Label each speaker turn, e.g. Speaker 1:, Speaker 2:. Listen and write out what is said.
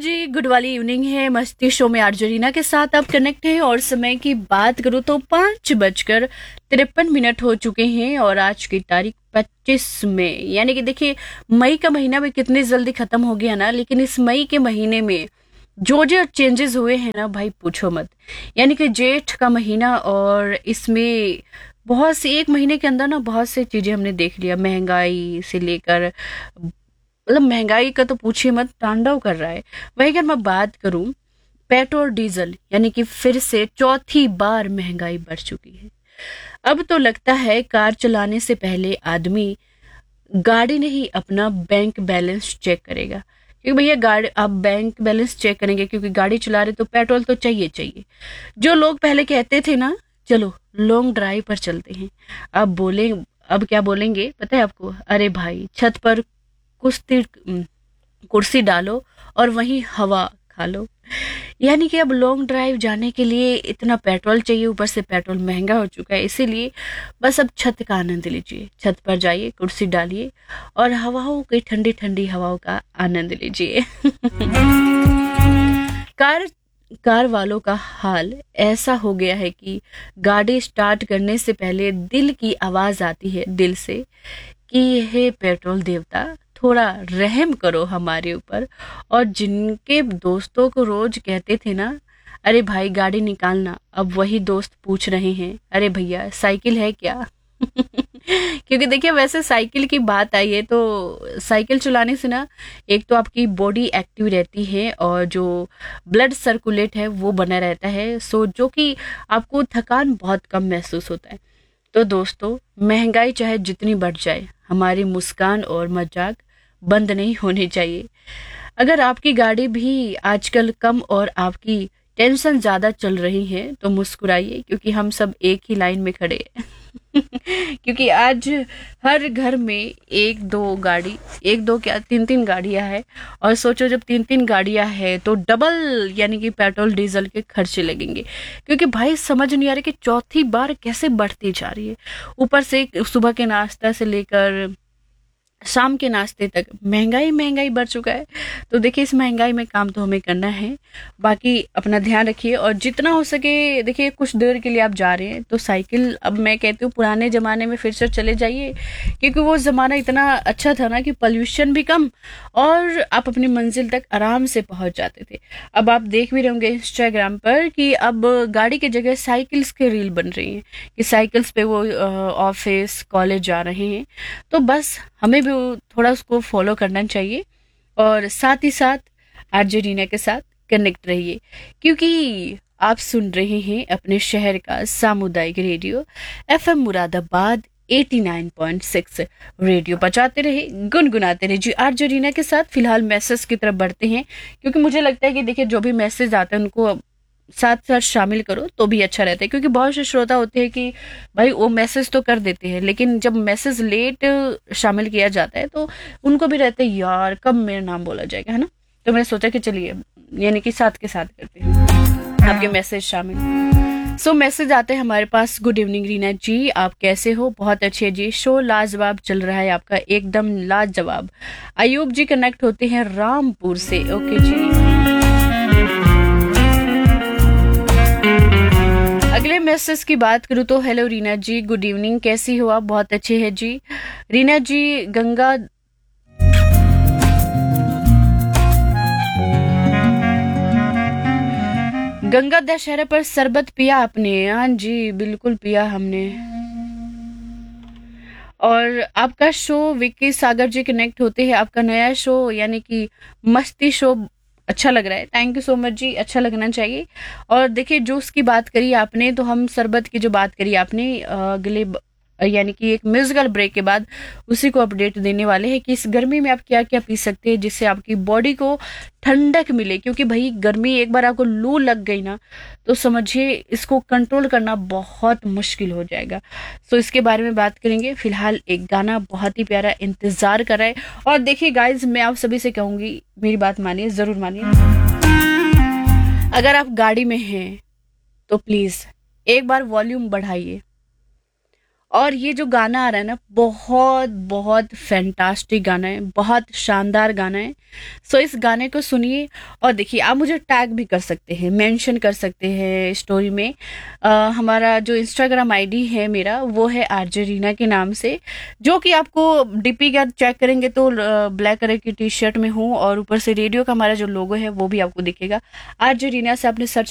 Speaker 1: जी, good वाली evening है। मस्ती शो में आरजे रीना के साथ आप कनेक्ट हैं और समय की बात करूँ तो 5:53 हो चुके हैं और आज की तारीख 25 मई, यानी कि देखिए मई का महीना भी कितनी जल्दी खत्म हो गया ना। लेकिन इस मई के महीने में जो चेंजेस हुए हैं ना भाई पूछो मत। यानी कि जेठ का महीना और इसमें बहुत सी एक महीने के अंदर ना बहुत सी चीजें हमने देख लिया। महंगाई से लेकर मतलब महंगाई का तो पूछिए मत, तांडव कर रहा है। वही अगर मैं बात करूं पेट्रोल डीजल, यानी कि फिर से चौथी बार महंगाई बढ़ चुकी है। अब तो लगता है कार चलाने से पहले आदमी गाड़ी नहीं अपना बैंक बैलेंस चेक करेगा। क्योंकि भैया गाड़ी आप बैंक बैलेंस चेक करेंगे क्योंकि गाड़ी चला रहे तो पेट्रोल तो चाहिए चाहिए। जो लोग पहले कहते थे ना चलो लॉन्ग ड्राइव पर चलते हैं, अब क्या बोलेंगे पता है आपको? अरे भाई छत पर कुश्ती कुर्सी डालो और वहीं हवा खा लो। यानी कि अब लॉन्ग ड्राइव जाने के लिए इतना पेट्रोल चाहिए, ऊपर से पेट्रोल महंगा हो चुका है। इसीलिए बस अब छत का आनंद लीजिए, छत पर जाइए, कुर्सी डालिए और हवाओं की ठंडी ठंडी हवाओं का आनंद लीजिए। कार कार वालों का हाल ऐसा हो गया है कि गाड़ी स्टार्ट करने से पहले दिल की आवाज आती है दिल से कि हे पेट्रोल देवता थोड़ा रहम करो हमारे ऊपर। और जिनके दोस्तों को रोज कहते थे ना अरे भाई गाड़ी निकालना, अब वही दोस्त पूछ रहे हैं अरे भैया साइकिल है क्या? क्योंकि देखिए वैसे साइकिल की बात आई है तो साइकिल चलाने से ना एक तो आपकी बॉडी एक्टिव रहती है और जो ब्लड सर्कुलेट है वो बना रहता है, सो जो कि आपको थकान बहुत कम महसूस होता है। तो दोस्तों महंगाई चाहे जितनी बढ़ जाए हमारी मुस्कान और मजाक बंद नहीं होने चाहिए। अगर आपकी गाड़ी भी आजकल कम और आपकी टेंशन ज्यादा चल रही है तो मुस्कुराइए क्योंकि हम सब एक ही लाइन में खड़े हैं। क्योंकि आज हर घर में एक दो क्या तीन तीन गाड़ियां है। और सोचो जब तीन तीन गाड़ियां है तो डबल यानी कि पेट्रोल डीजल के खर्चे लगेंगे। क्योंकि भाई समझ नहीं आ रहा कि चौथी बार कैसे बढ़ती जा रही है। ऊपर से सुबह के नाश्ता से लेकर शाम के नाश्ते तक महंगाई बढ़ चुका है। तो देखिए इस महंगाई में काम तो हमें करना है, बाकी अपना ध्यान रखिए और जितना हो सके देखिए कुछ देर के लिए आप जा रहे हैं तो साइकिल, अब मैं कहती हूँ पुराने जमाने में फिर से चले जाइए क्योंकि वो जमाना इतना अच्छा था ना कि पोल्यूशन भी कम और आप अपनी मंजिल तक आराम से पहुंच जाते थे। अब आप देख भी रहे होंगे इंस्टाग्राम पर कि अब गाड़ी की जगह साइकिल्स के रील बन रही हैं कि साइकिल्स पे वो ऑफिस कॉलेज जा रहे हैं। तो बस हमें भी थोड़ा उसको फॉलो करना चाहिए और साथ ही साथ आरजे रीना के साथ कनेक्ट रहिए क्योंकि आप सुन रहे हैं अपने शहर का सामुदायिक रेडियो एफएम मुरादाबाद 89.6। रेडियो बजाते रहे गुनगुनाते रहे जी आरजे रीना के साथ। फिलहाल मैसेज की तरफ बढ़ते हैं क्योंकि मुझे लगता है कि देखिए जो भी मैसेज आते हैं उनको साथ साथ शामिल करो तो भी अच्छा रहता है। क्योंकि बहुत से श्रोता होते हैं कि भाई वो मैसेज तो कर देते हैं लेकिन जब मैसेज लेट शामिल किया जाता है तो उनको भी रहता है यार कब मेरा नाम बोला जाएगा, है ना। तो मैंने सोचा कि चलिए यानी कि साथ के साथ करते हैं आपके मैसेज शामिल। सो मैसेज आते हैं हमारे पास। गुड इवनिंग रीना जी, आप कैसे हो? बहुत अच्छे जी, शो लाजवाब चल रहा है आपका, एकदम लाजवाब। अयूब जी कनेक्ट होते हैं रामपुर से। ओके जी, अगले मैसेज की बात करूँ तो हेलो रीना जी, गुड इवनिंग, कैसी हो आप? बहुत अच्छे हैं जी। रीना जी गंगा दशहरा पर शरबत पिया आपने? हाँ जी बिल्कुल पिया हमने। और आपका शो विक्की सागर जी कनेक्ट होते हैं, आपका नया शो यानी कि मस्ती शो अच्छा लग रहा है। थैंक यू सो मच जी, अच्छा लगना चाहिए। और देखिए जूस की बात करी आपने तो हम शरबत की जो बात करी आपने अगले यानी कि एक म्यूजिकल ब्रेक के बाद उसी को अपडेट देने वाले हैं कि इस गर्मी में आप क्या क्या पी सकते हैं जिससे आपकी बॉडी को ठंडक मिले। क्योंकि भाई गर्मी एक बार आपको लू लग गई ना तो समझिए इसको कंट्रोल करना बहुत मुश्किल हो जाएगा। सो इसके बारे में बात करेंगे। फिलहाल एक गाना बहुत ही प्यारा इंतजार कर रहा है। और देखिए गाइज मैं आप सभी से कहूंगी मेरी बात मानिए, जरूर मानिए। अगर आप गाड़ी में हैं तो प्लीज एक बार वॉल्यूम बढ़ाइए। और ये जो गाना आ रहा है ना बहुत बहुत फैंटास्टिक गाना है, बहुत शानदार गाना है। सो इस गाने को सुनिए और देखिए, आप मुझे टैग भी कर सकते हैं, मेंशन कर सकते हैं स्टोरी में। हमारा जो इंस्टाग्राम आईडी है मेरा, वो है आरजे रीना के नाम से, जो कि आपको डीपी का चेक करेंगे तो ब्लैक कलर की टी शर्ट में हूँ और ऊपर से रेडियो का हमारा जो लोगो है वो भी आपको दिखेगा। आरजे रीना से आपने सर्च